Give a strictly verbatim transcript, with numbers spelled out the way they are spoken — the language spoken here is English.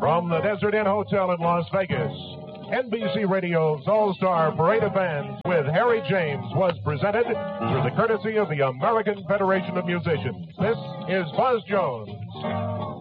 From the Desert Inn Hotel in Las Vegas, N B C Radio's All-Star Parade of Bands with Harry James was presented through the courtesy of the American Federation of Musicians. This is Buzz Jones.